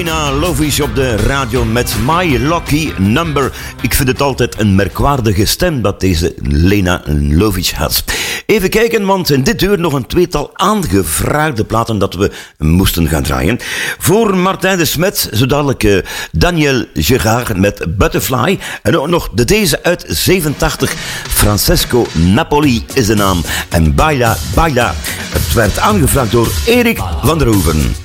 Lena Lovich op de radio met My Lucky Number. Ik vind het altijd een merkwaardige stem dat deze Lena Lovich had. Even kijken, want in dit uur nog een tweetal aangevraagde platen dat we moesten gaan draaien. Voor Martijn de Smet, zo dadelijk Daniel Gerard met Butterfly. En ook nog deze uit 87, Francesco Napoli is de naam. En Baila, Baila. Het werd aangevraagd door Erik van der Hoeven.